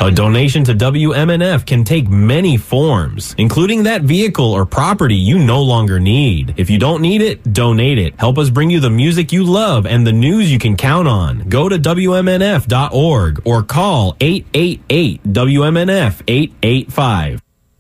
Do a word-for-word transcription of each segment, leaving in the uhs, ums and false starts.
A donation to W M N F can take many forms, including that vehicle or property you no longer need. If you don't need it, donate it. Help us bring you the music you love and the news you can count on. Go to W M N F dot org or call eight eight eight W M N F eight eight five.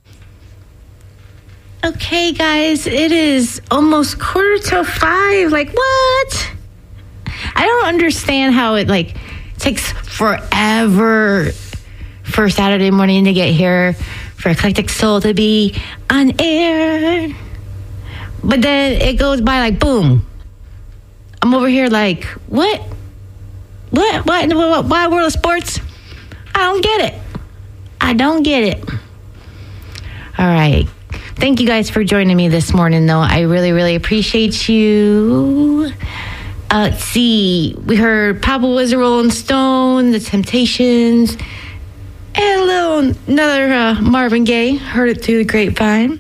Okay, guys, it is almost quarter till five. Like, what? I don't understand how it, like, takes forever for Saturday morning to get here, for Eclectic Soul to be on air. But then it goes by like, boom. I'm over here like, what? What? What? What? Why World of Sports? I don't get it. I don't get it. All right. Thank you guys for joining me this morning, though. I really, really appreciate you. Uh, let's see. We heard Papa was a Rolling Stone, The Temptations, and a little, another uh, Marvin Gaye. Heard it through the grapevine.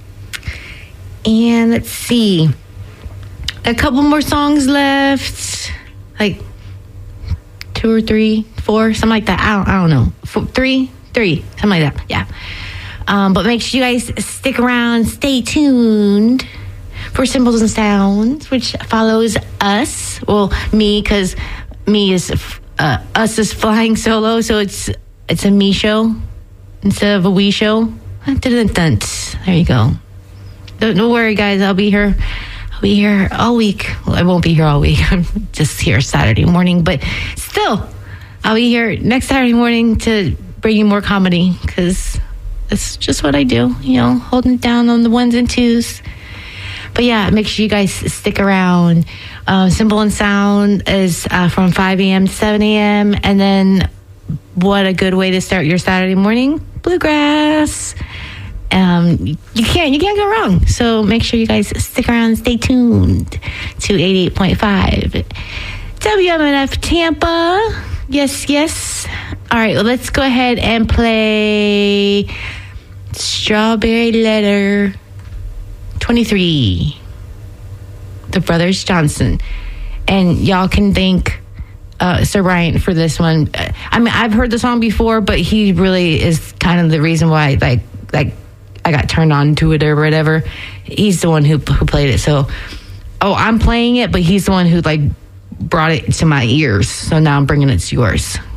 And let's see. A couple more songs left. Like two or three, four, something like that. I don't, I don't know. Four, three, three, something like that. Yeah. Um, but make sure you guys stick around, stay tuned for Symbols and Sounds, which follows us. Well, me, because me is, uh, us is flying solo, so it's it's a me show instead of a we show. There you go. Don't, don't worry, guys. I'll be here. I'll be here all week. Well, I won't be here all week. I'm just here Saturday morning, but still, I'll be here next Saturday morning to bring you more comedy, because that's just what I do, you know, holding it down on the ones and twos. But yeah, make sure you guys stick around. Uh, Symbol and Sound is uh, from five a.m. to seven a.m. And then what a good way to start your Saturday morning, bluegrass. Um, you can't you can't go wrong. So make sure you guys stick around and stay tuned to eighty-eight point five W M N F Tampa. Yes, yes. All right, well, let's go ahead and play Strawberry Letter twenty-three, the Brothers Johnson. And y'all can thank uh, Sir Bryant for this one. I mean, I've heard the song before, but he really is kind of the reason why, like, like I got turned on to it or whatever. He's the one who who played it. So, oh, I'm playing it, but he's the one who, like, brought it to my ears. So now I'm bringing it to yours.